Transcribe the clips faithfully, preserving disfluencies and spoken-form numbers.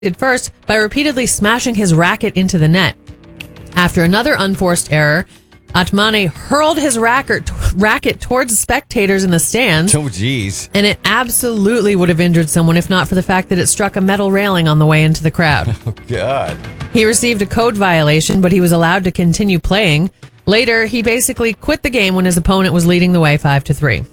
at first by repeatedly smashing his racket into the net. After another unforced error, Atmane hurled his racket, racket towards spectators in the stands. Oh, geez. And it absolutely would have injured someone if not for the fact that it struck a metal railing on the way into the crowd. Oh, God. He received a code violation, but he was allowed to continue playing. Later, he basically quit the game when his opponent was leading the way five to three.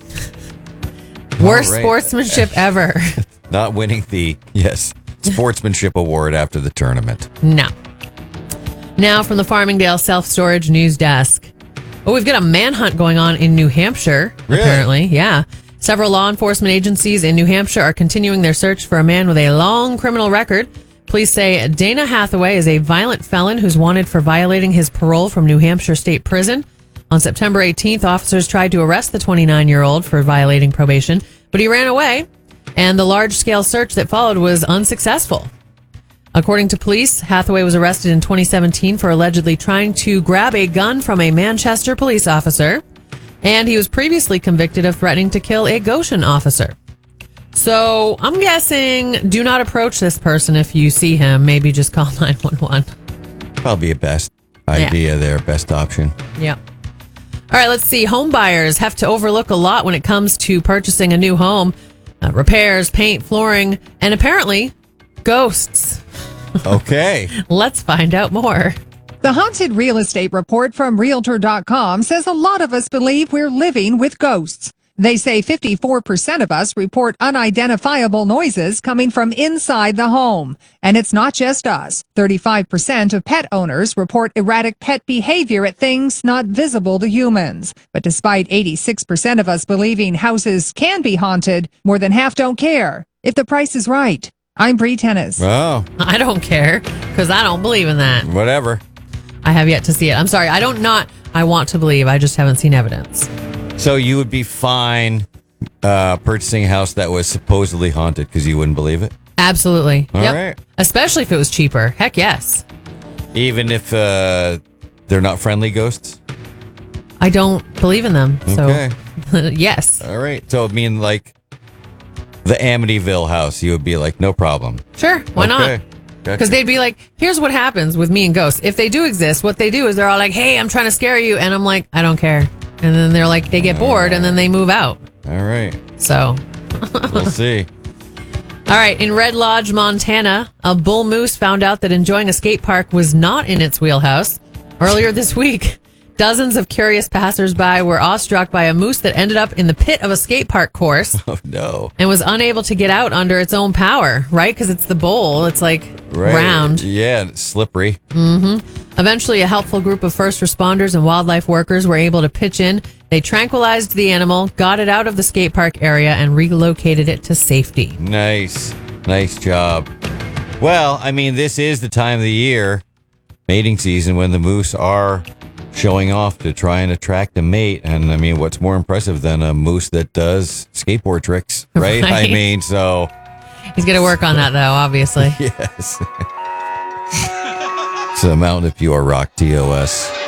Worst right. sportsmanship ever. Not winning the, yes, sportsmanship award after the tournament. No. Now from the Farmingdale Self-Storage News Desk. Oh, we've got a manhunt going on in New Hampshire, really? Apparently. Yeah. Several law enforcement agencies in New Hampshire are continuing their search for a man with a long criminal record. Police say Dana Hathaway is a violent felon who's wanted for violating his parole from New Hampshire State Prison. On September eighteenth, officers tried to arrest the twenty-nine-year-old for violating probation, but he ran away, and the large-scale search that followed was unsuccessful. According to police, Hathaway was arrested in twenty seventeen for allegedly trying to grab a gun from a Manchester police officer, and he was previously convicted of threatening to kill a Goshen officer. So I'm guessing do not approach this person if you see him. Maybe just call nine one one. Probably a best idea yeah. there, best option. Yeah. All right, let's see. Home buyers have to overlook a lot when it comes to purchasing a new home. Uh, repairs, paint, flooring, and apparently ghosts. Okay. Let's find out more. The Haunted Real Estate Report from Realtor dot com says a lot of us believe we're living with ghosts. They say fifty-four percent of us report unidentifiable noises coming from inside the home. And it's not just us. thirty-five percent of pet owners report erratic pet behavior at things not visible to humans. But despite eighty-six percent of us believing houses can be haunted, more than half don't care if the price is right. I'm Bree Tennis. Oh. I don't care because I don't believe in that. Whatever. I have yet to see it. I'm sorry. I don't not. I want to believe. I just haven't seen evidence. So you would be fine uh, purchasing a house that was supposedly haunted because you wouldn't believe it? Absolutely. All yep. right. Especially if it was cheaper. Heck yes. Even if uh, they're not friendly ghosts? I don't believe in them. Okay. So, yes. All right. So, I mean, like the Amityville house, you would be like, no problem. Sure. Why okay. not? Because gotcha. They'd be like, here's what happens with me and ghosts. If they do exist, what they do is they're all like, hey, I'm trying to scare you. And I'm like, I don't care. And then they're like, they get bored and then they move out. All right. So. We'll see. All right. In Red Lodge, Montana, a bull moose found out that enjoying a skate park was not in its wheelhouse. Earlier this week, dozens of curious passersby were awestruck by a moose that ended up in the pit of a skate park course. Oh, no. And was unable to get out under its own power, right? Because it's the bowl. It's like right. round. Yeah, and it's slippery. Mm-hmm. Eventually, a helpful group of first responders and wildlife workers were able to pitch in. They tranquilized the animal, got it out of the skate park area, and relocated it to safety. Nice. Nice job. Well, I mean, this is the time of the year, mating season, when the moose are showing off to try and attract a mate. And I mean, what's more impressive than a moose that does skateboard tricks, right? Right. I mean, so. He's going to work on that, though, obviously. Yes. It's a Mountain of Pure Rock, T O S.